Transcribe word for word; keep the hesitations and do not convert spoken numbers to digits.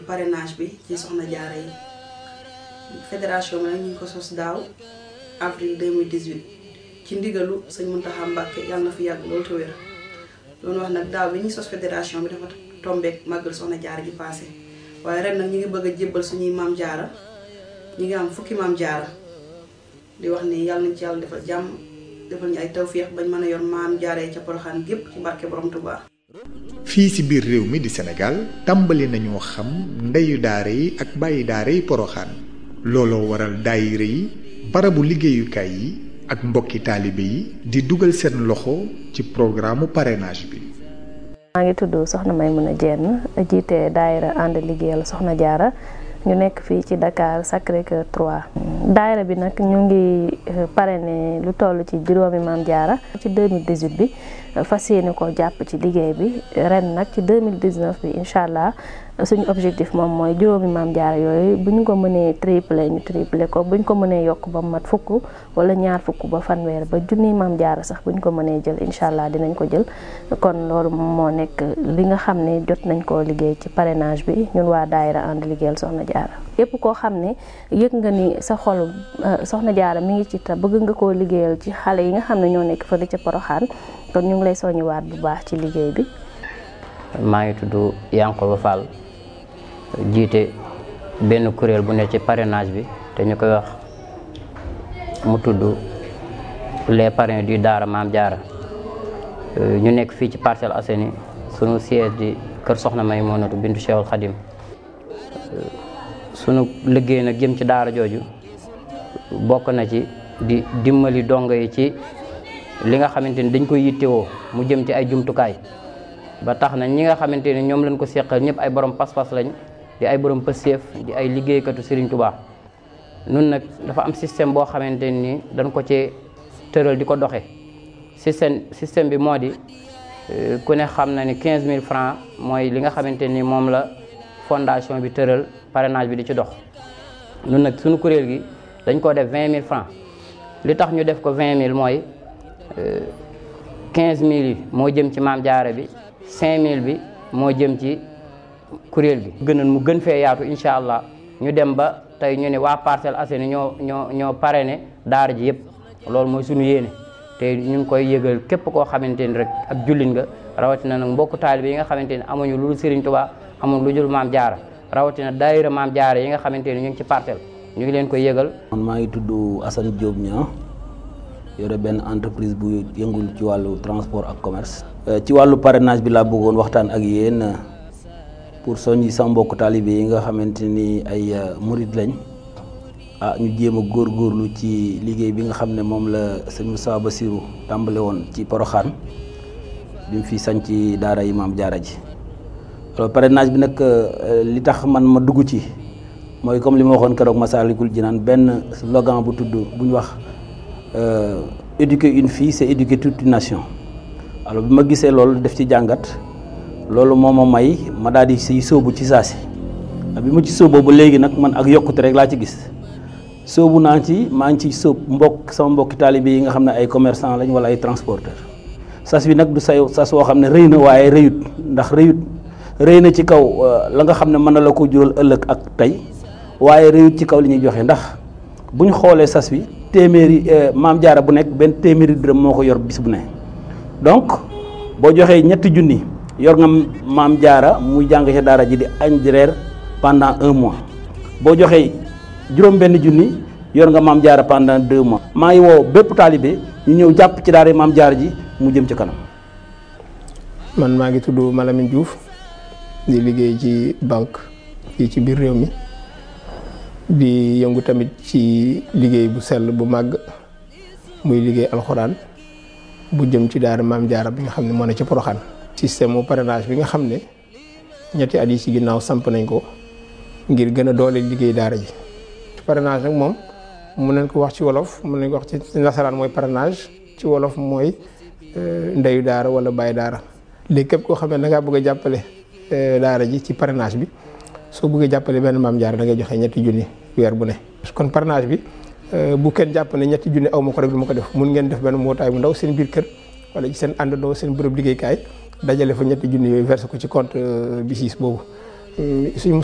parrainage bi ci soxna jaara yi fédération bi nag ñu ngi ko sos daaw avril deux mille dix-huit ci ndigalu sëñ Mountakha Mbacké yàlla na fi yàgg loolu te wér loolu wax nag daaw bi ñu sos fédération bi dafa tombeek màggal soxna jaara ji passé waaye ren nag ñu ngi bëgg a jébbal suñuy maam jaara ñu ngi am fukki maam jaara di wax ni yàlla nañ ci yàlla defal jàmm defal ñu ay tawféex bañ mën a yor maam jaara yi ca Porokhane gépp ci barke borom Touba. fii ci biir réew mi di Sénégal tàmbali nañoo xam ndeyu daara yi ak bàyyi daara yi Porokhane looloo waral daayira yi barabu liggéeyukaay yi ak mbokki taalibe yi di dugal seen loxo ci programme parrainage bi. maa ngi tudd Soxna Maymuna Jenn jiite daayira ànd liggéeyal Soxna Jaara ñu nekk fii ci Dakar Sacré-Cœur trois. daayira bi nag ñu ngi parrainé lu toll ci juróomi maam jaara ci deux mille dix-huit bi fas yéene ko jàpp ci liggéey bi ren nag ci deux mille dix-neuf bi incha allah suñu objectif moom mooy juróomi maam jaara yooyu bu ñu ko mënee triplé ñu triplé ko bu ñu ko mënee yokk ba mat fukk wala ñaar fukk ba fanweer ba junniy maam jaara sax bu ñu ko mënee jël incha allah dinañ ko jël kon loolu moo nekk li nga xam ne jot nañ koo liggéey ci parrainage bi ñun waa daayira ànd liggéeyal Soxna Jaara yépp koo xam ne yëg nga ni sa xolu Soxna Jaara mi ngi ci te bëgg nga koo liggéeyal ci xale yi nga xam ne ñoo nekk fële ca Porokhane kon ñu ngi lay soññiwaat bu baax ci liggéey bi. maa ngi tudd Yankoba Fall jiite benn kuréel bu ne ci parrainage bi te ñu koy wax mu tudd les parrains du Daara Maam Jaara ñu nekk fii ci Parcelles Assainies sunu siège di kër Soxna Maymunatu bintu Cheikhul Khadim sunu liggéey nag jëm ci daara jooju bokk na ci di dimbali dongo yi ci li nga xamante ni dañ koy yittewoo mu jëm ci ay jumtukaay ba tax na ñi nga xamante ni ñoom lañ ko seqal ñëpp ay borom pas-pas lañ di ay borom pëseef di ay liggéeykatu Serigne Touba. nun nag dafa am système boo xamante ni dañ ko ci tëral di ko doxe système système bi moo di ku ne xam na ni quinze mille francs mooy li nga xamante ni moom la fondation bi tëral parrainage bi di ci dox. nun nag suñu kuréel gi dañ ko def vingt mille francs li tax ñu def ko vingt mille mooy quinze mille yi moo jëm ci maam jaara bi cinq mille bi moo jëm ci kuréel gi. gënoon mu gën fee yaatu incha allah ñu dem ba tey ñu ne waa Parcelles Assainies ñoo ñoo ñoo parrainé daara ji yëpp loolu mooy suñu yéene te ñu ngi koy yëgal képp koo xamante ni rek ak jullit nga rawatina nag mbokku taalibe yi nga xamante ni amuñu lu dul Serigne Touba amuñu lu dul maam jaara rawatina daayira maam jaara yi nga xamante ni ñu ngi ci parcelle ñu ngi leen koy yëgal. man maa ngi tudd Assane Diop Niang yore benn entreprise bu yëngul ci wàllu transport ak commerce. ci wàllu parrainage bi laa bëggoon waxtaan ak yéen pour soññi sa mbokk taalibe yi nga xamante ni ay murid lañ ah ñu jéem a góorgóorlu ci liggéey bi nga xam ne moom la sëñ Moussa Bassirou tàmbale woon ci Porokhane bi mu fi sañ ci daara yi maam jaara ji. alors parrainage bi nag li tax man ma dugg ci mooy comme li ma waxoon keroog Massalikul Jinaan benn slogan bu tudd bu ñu wax éduquer une fille c'est éduquer toute une nation. alors bi ma gisee loolu def ci jàngat loolu moo ma may ma daal di siy sóobu ci saa si bi ma ci sóoboo ba léegi nag man ak yokkute rek laa ci gis sóobu naa ci maa ngi ci sóob mbokk sama mbokki taalibe yi nga xam ne ay commerçant lañ wala ay transporteur sas bi nag du say sas woo xam ne rëy na waaye rëyut ndax rëyut rëy na ci kaw la nga xam ne mën na la ko jural ëllëg ak tey waaye rëyut ci kaw li ñuy joxe ndax bu ñu xoolee sas bi téeméeri maam jaara bu nekk benn téeméeri dërëm moo ko yor bis bu ne donc boo joxee ñetti junni yor nga maam jaara muy jàng ci daara ji di añ di reer pendant un mois boo joxee juróom benn junni yor nga maam jaara pendant deux mois. maa ngi woo bépp taalibe ñu ñëw jàpp ci daara maam jaara ji mu jëm ci kanam. man maa ngi tudd Malamine Diouf di liggéey ci banque fii ci biir réew mi di yëngu tamit ci liggéey bu sell bu màgg muy liggéey alxuraan bu jëm ci daara maam jaara bi nga xam ne moo ne ci Porokhane. système mu parrainage bi nga xam ne ñetti at yi ci ginnaaw samp nañ ko ngir gën a doole liggéey daara ji. parrainage nag moom mun nañ ko wax ci wolof mun nañ ko wax ci nasaraan mooy parrainage ci wolof mooy ndeyu daara wala bàyyi daara. léegi képp koo xam ne da ngaa bëgg a jàppale daara ji ci parrainage bi soo bëggee jàppale benn maam jaara da ngay joxe ñetti junni weer bu ne. kon parrainage bi bu kenn jàpp ne ñetti junni aw ma ko rek du ma ko def mun ngeen def benn mbootaay bu ndaw seen biir kër wala ci seen àndandoo seen bërëb liggéeykaay dajale fa ñetti junni yooyu versé ko ci compte bi siis boobu suñu